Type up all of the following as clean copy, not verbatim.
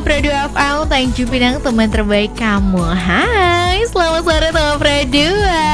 Pradu FM, Tanjung Pinang, teman terbaik kamu. Hai, selamat sore teman Pradu.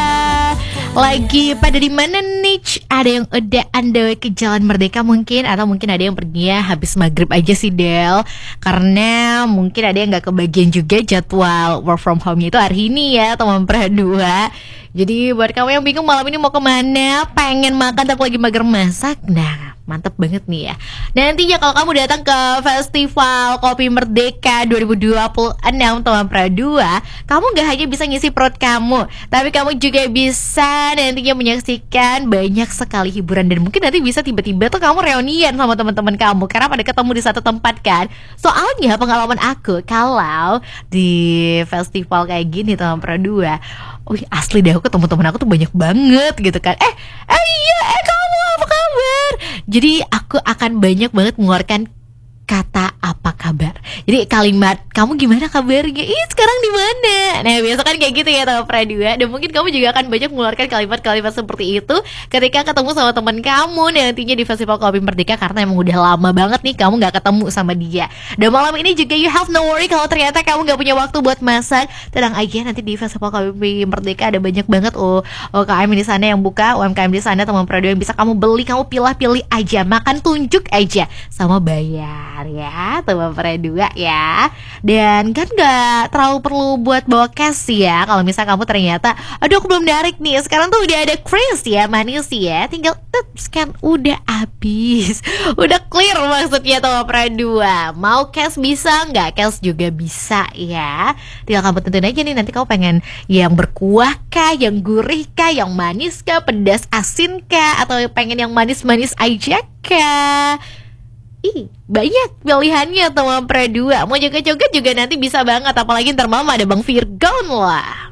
Lagi pada di mana nih? Ada yang udah on the way ke Jalan Merdeka mungkin, atau mungkin ada yang perginya habis maghrib aja sih Del. Karena mungkin ada yang gak kebagian juga jadwal work from home-nya itu hari ini ya teman Pradu. Jadi buat kamu yang bingung malam ini mau kemana, pengen makan tapi lagi mager masak, nah mantep banget nih ya. Dan nantinya kalau kamu datang ke Festival Kopi Merdeka 2026 teman Pradua, kamu gak hanya bisa ngisi perut kamu, tapi kamu juga bisa nantinya menyaksikan banyak sekali hiburan. Dan mungkin nanti bisa tiba-tiba tuh kamu reunian sama teman-teman kamu karena pada ketemu di satu tempat kan. Soalnya pengalaman aku kalau di festival kayak gini teman Pradua, asli deh aku ketemu teman aku tuh banyak banget gitu kan. Kamu apa kabar? Jadi aku akan banyak banget mengeluarkan kata apa kabar. Jadi kalimat kamu gimana kabarnya? Sekarang di mana? Nah biasa kan kayak gitu ya teman Pradua. Dan mungkin kamu juga akan banyak mengeluarkan kalimat-kalimat seperti itu ketika ketemu sama teman kamu nantinya di Festival Kopi Merdeka, karena emang udah lama banget nih kamu gak ketemu sama dia. Dan malam ini juga you have no worry kalau ternyata kamu gak punya waktu buat masak. Tenang aja, nanti di Festival Kopi Merdeka ada banyak banget UMKM di sana yang buka, UMKM di sana teman Pradua yang bisa kamu beli. Kamu pilih-pilih aja, makan tunjuk aja sama bayar ya teman Pradua ya. Dan kan gak terlalu perlu buat bawa cash ya. Kalau misal kamu ternyata aduh aku belum direct nih, sekarang tuh udah ada Chris ya, manis ya, tinggal scan udah habis, udah clear maksudnya teman Pradua. Mau cash bisa, nggak cash juga bisa ya. Tinggal kamu tentuin aja nih nanti kamu pengen yang berkuah kah, yang gurih kah, yang manis kah, pedas asin kah, atau pengen yang manis-manis aja kah. Banyak pilihannya teman Pradua. Mau joget-joget juga nanti bisa banget. Apalagi ntar malam ada Bang Virgon lah.